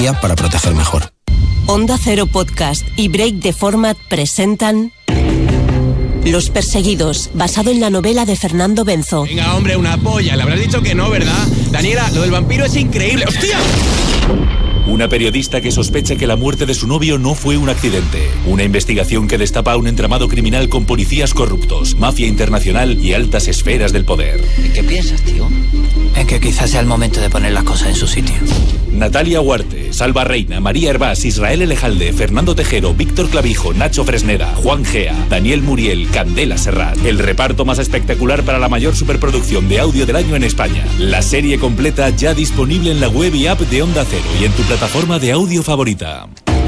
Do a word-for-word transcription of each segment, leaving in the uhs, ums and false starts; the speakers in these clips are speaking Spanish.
tecnología para proteger mejor. Onda Cero Podcast y Break the Format presentan Los Perseguidos, basado en la novela de Fernando Benzo. Venga, hombre, una polla. Le habrás dicho que no, ¿verdad? Daniela, lo del vampiro es increíble. ¡Hostia! Una periodista que sospecha que la muerte de su novio no fue un accidente. Una investigación que destapa un entramado criminal con policías corruptos, mafia internacional y altas esferas del poder. ¿En qué piensas, tío? En que quizás sea el momento de poner las cosas en su sitio. Natalia Huarte, Salva Reina, María Hervás, Israel Elejalde, Fernando Tejero, Víctor Clavijo, Nacho Fresneda, Juan Gea, Daniel Muriel, Candela Serrat. El reparto más espectacular para la mayor superproducción de audio del año en España. La serie completa ya disponible en la web y app de Onda Cero y en tu plataforma de audio favorita.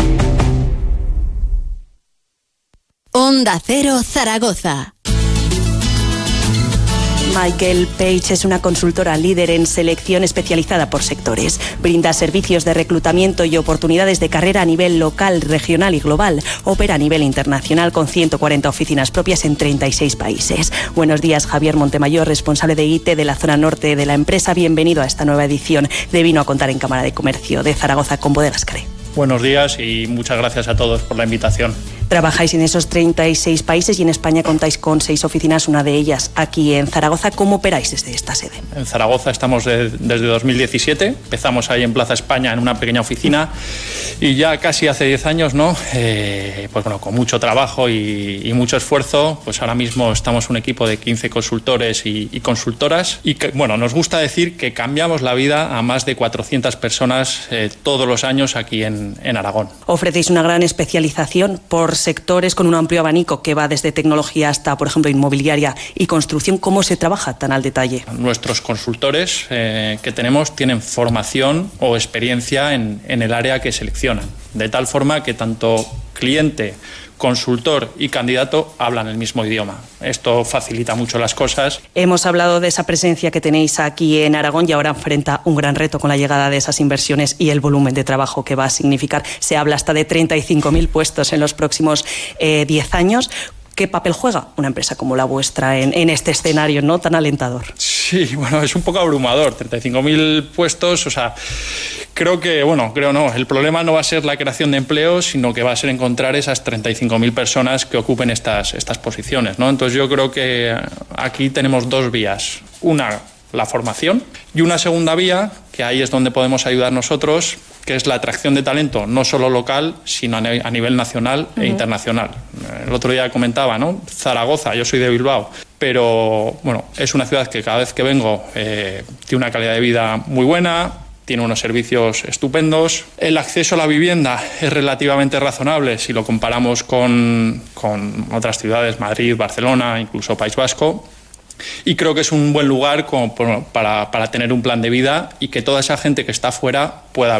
Onda Cero Zaragoza. Michael Page es una consultora líder en selección especializada por sectores. Brinda servicios de reclutamiento y oportunidades de carrera a nivel local, regional y global. Opera a nivel internacional con ciento cuarenta oficinas propias en treinta y seis países. Buenos días, Javier Montemayor, responsable de I T de la zona norte de la empresa. Bienvenido a esta nueva edición de Vino a Contar en Cámara de Comercio de Zaragoza con Bodegas Caré. Buenos días y muchas gracias a todos por la invitación. Trabajáis en esos treinta y seis países y en España contáis con seis oficinas, una de ellas aquí en Zaragoza. ¿Cómo operáis desde esta sede? En Zaragoza estamos de, desde dos mil diecisiete, empezamos ahí en Plaza España en una pequeña oficina y ya casi hace diez años, ¿no? Eh, pues bueno, con mucho trabajo y, y mucho esfuerzo, pues ahora mismo estamos un equipo de quince consultores y, y consultoras y que, bueno, nos gusta decir que cambiamos la vida a más de cuatrocientas personas eh, todos los años aquí en, en Aragón. Ofrecéis una gran especialización por sectores con un amplio abanico que va desde tecnología hasta, por ejemplo, inmobiliaria y construcción. ¿Cómo se trabaja tan al detalle? Nuestros consultores eh, que tenemos tienen formación o experiencia en, en el área que seleccionan, de tal forma que tanto cliente, consultor y candidato hablan el mismo idioma. Esto facilita mucho las cosas. Hemos hablado de esa presencia que tenéis aquí en Aragón y ahora enfrenta un gran reto con la llegada de esas inversiones y el volumen de trabajo que va a significar. Se habla hasta de treinta y cinco mil puestos en los próximos eh, diez años. ¿Qué papel juega una empresa como la vuestra en, en este escenario no tan alentador? Sí, bueno, es un poco abrumador. treinta y cinco mil puestos, o sea, creo que, bueno, creo no. El problema no va a ser la creación de empleos, sino que va a ser encontrar esas treinta y cinco mil personas que ocupen estas, estas posiciones, ¿no? Entonces yo creo que aquí tenemos dos vías. Una, la formación, y una segunda vía, que ahí es donde podemos ayudar nosotros, que es la atracción de talento, no solo local, sino a nivel nacional uh-huh. e internacional. El otro día comentaba, ¿no? Zaragoza, yo soy de Bilbao, pero bueno, es una ciudad que cada vez que vengo eh, tiene una calidad de vida muy buena, tiene unos servicios estupendos. El acceso a la vivienda es relativamente razonable si lo comparamos con, con otras ciudades, Madrid, Barcelona, incluso País Vasco. Y creo que es un buen lugar como para, para tener un plan de vida y que toda esa gente que está fuera pueda